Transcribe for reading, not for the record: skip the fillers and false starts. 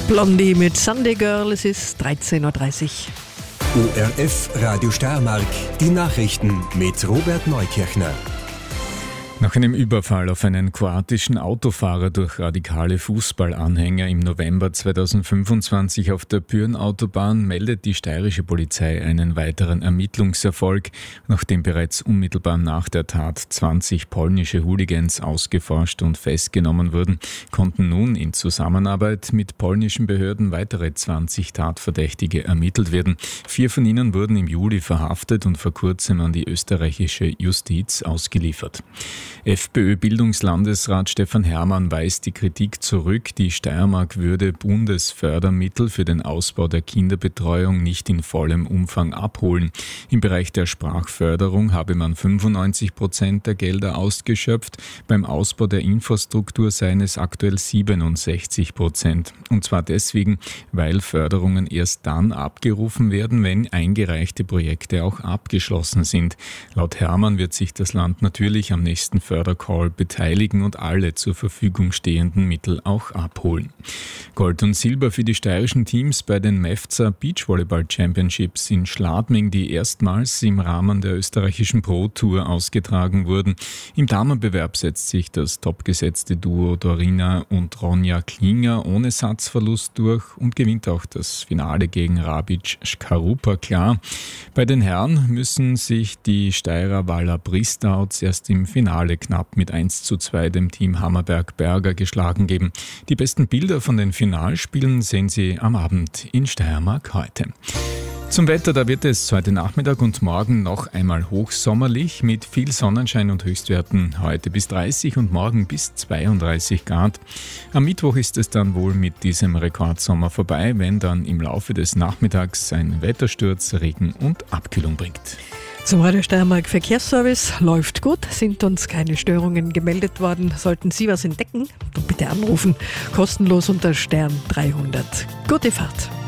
Blondie mit Sunday Girl, es ist 13.30 Uhr. ORF Radio Steiermark, die Nachrichten mit Robert Neukirchner. Nach einem Überfall auf einen kroatischen Autofahrer durch radikale Fußballanhänger im November 2025 auf der Pyhrn-Autobahn meldet die steirische Polizei einen weiteren Ermittlungserfolg. Nachdem bereits unmittelbar nach der Tat 20 polnische Hooligans ausgeforscht und festgenommen wurden, konnten nun in Zusammenarbeit mit polnischen Behörden weitere 20 Tatverdächtige ermittelt werden. 4 von ihnen wurden im Juli verhaftet und vor kurzem an die österreichische Justiz ausgeliefert. FPÖ-Bildungslandesrat Stefan Herrmann weist die Kritik zurück, die Steiermark würde Bundesfördermittel für den Ausbau der Kinderbetreuung nicht in vollem Umfang abholen. Im Bereich der Sprachförderung habe man 95% der Gelder ausgeschöpft, beim Ausbau der Infrastruktur seien es aktuell 67%. Und zwar deswegen, weil Förderungen erst dann abgerufen werden, wenn eingereichte Projekte auch abgeschlossen sind. Laut Herrmann wird sich das Land natürlich am nächsten Fördercall beteiligen und alle zur Verfügung stehenden Mittel auch abholen. Gold und Silber für die steirischen Teams bei den MEFZA Beachvolleyball Championships in Schladming, die erstmals im Rahmen der österreichischen Pro Tour ausgetragen wurden. Im Damenbewerb setzt sich das topgesetzte Duo Dorina und Ronja Klinger ohne Satzverlust durch und gewinnt auch das Finale gegen Rabic Škarupa klar. Bei den Herren müssen sich die Steirer Valla Bristauts erst im Finale knapp mit 1:2 dem Team Hammerberg-Berger geschlagen geben. Die besten Bilder von den Finalspielen sehen Sie am Abend in Steiermark heute. Zum Wetter, da wird es heute Nachmittag und morgen noch einmal hochsommerlich mit viel Sonnenschein und Höchstwerten heute bis 30 und morgen bis 32 Grad. Am Mittwoch ist es dann wohl mit diesem Rekordsommer vorbei, wenn dann im Laufe des Nachmittags ein Wettersturz Regen und Abkühlung bringt. Zum Radio Steiermark Verkehrsservice läuft gut, sind uns keine Störungen gemeldet worden. Sollten Sie was entdecken, dann bitte anrufen, kostenlos unter Stern 300. Gute Fahrt!